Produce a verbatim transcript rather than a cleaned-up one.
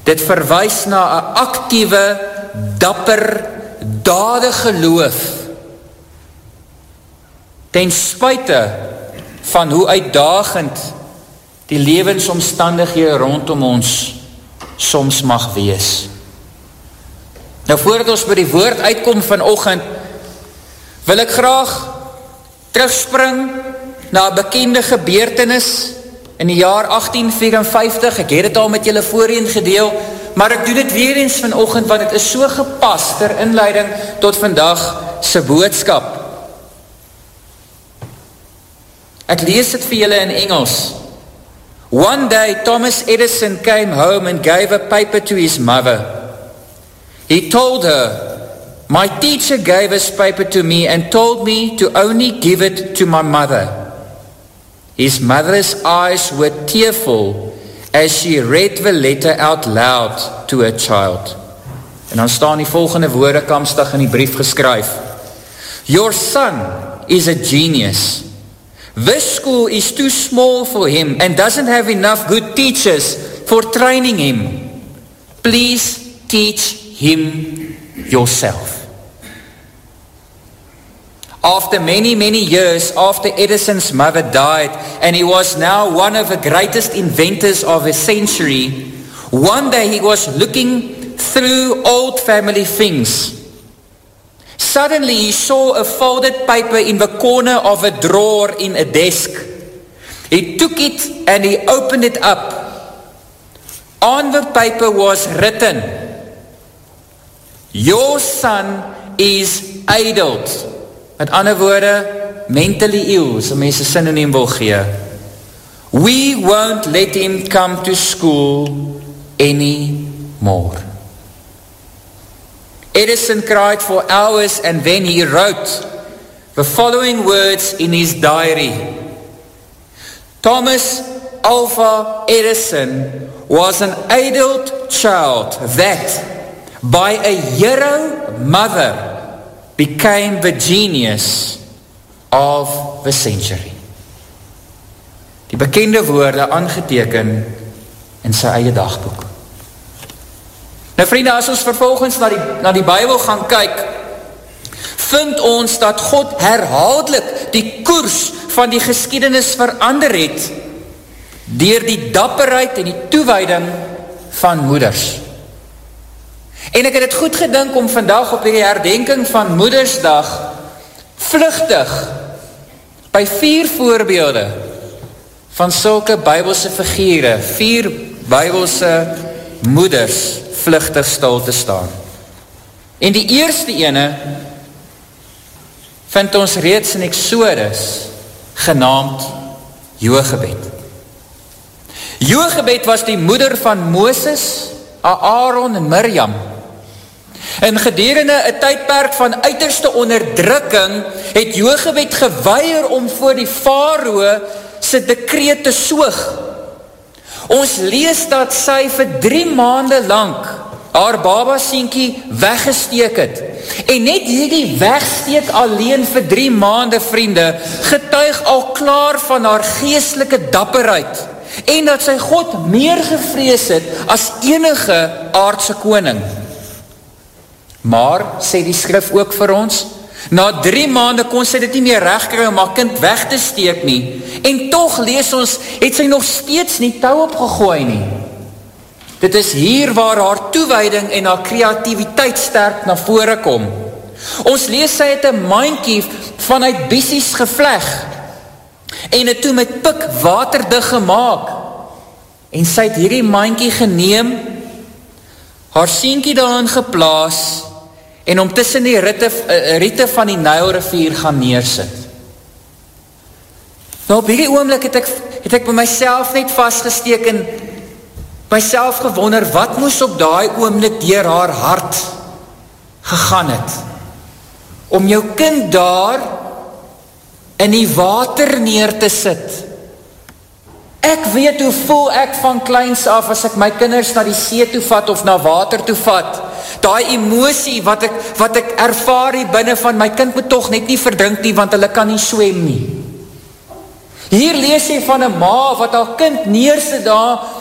Dit verwys na 'n aktiewe, dapper, dade geloof, ten spyte van hoe uitdagend die lewensomstandighede rondom ons soms mag wees. Nou voordat ons by die woord uitkom vanoggend, wil ek graag terugspring na 'n bekende gebeurtenis in die jaar agtien vyf-en-vyftig. Ek het dit al met julle voorheen gedeel, maar ek doen dit weer eens vanoggend, want dit is so gepas ter inleiding tot vandag se boodskap. Ek lees dit vir julle in Engels. One day, Thomas Edison came home and gave a paper to his mother. He told her, "My teacher gave this paper to me and told me to only give it to my mother." His mother's eyes were tearful as she read the letter out loud to her child. En dan staan die volgende woorde kamstig in die brief geskryf. Your son is a genius. This school is too small for him and doesn't have enough good teachers for training him. Please teach him yourself. After many, many years after Edison's mother died, and he was now one of the greatest inventors of the century, one day he was looking through old family things. Suddenly he saw a folded paper in the corner of a drawer in a desk. He took it and he opened it up. On the paper was written, "Your son is adult." Met ander woorde, mentally ill, as mense synoniem wil gee. We won't let him come to school anymore. Edison cried for hours and then he wrote the following words in his diary. Thomas Alva Edison was an adult child that, by a hero mother, became the genius of the century. Die bekende woorde aangeteken in sy eie dagboek. Nou vriende, as ons vervolgens na die, na die Bybel gaan kyk, vind ons dat God herhaaldelik die koers van die geskiedenis verander het deur die dapperheid en die toewyding van moeders. En ek het het goed gedink om vandag op die herdenking van Moedersdag vlugtig by vier voorbeelde van sulke Bybelse figure, vier Bybelse moeders vlugtig stil te staan. En die eerste ene vind ons reeds in Exodus, genaamd Jochebed. Jochebed was die moeder van Moses, Aaron en Miriam. En gedurende 'n tydperk van uiterste onderdrukking het Jochebed geweier om voor die farao se dekreet te soog. Ons lees dat sy vir drie maande lank haar baba seentjie weggesteek het. En net hierdie wegsteek alleen vir drie maande, vriende, getuig al klaar van haar geestelike dapperheid en dat sy God meer gevrees het as enige aardse koning. Maar, sê die skrif ook vir ons, na drie maande kon sy dit nie meer regkry om haar kind weg te steek nie. En tog lees ons, het sy nog steeds nie tou opgegooi nie. Dit is hier waar haar toewyding en haar kreatiwiteit sterk na vore kom. Ons lees sy het 'n mandjie vanuit bissies gevleg en het toe met pik waterdig gemaak. En sy het hierdie mandjie geneem, haar seentjie daarin geplaas en om tussen die ritte, uh, riete van die Nylrivier gaan neersit. Nou op hierdie oomblik het ek, het ek by myself net vastgesteek en myself gewonder, wat moes op daai oomblik deur haar hart gegaan het? Om jou kind daar in die water neer te sit. Ek weet hoe voel ek van kleins af as ek my kinders na die see toe vat of na water toe vat. Daai emosie wat ek, wat ek ervaar hier binne van my kind moet tog net nie verdrink nie, want hulle kan nie swem nie. Hier lees jy van 'n ma wat haar kind neersit daar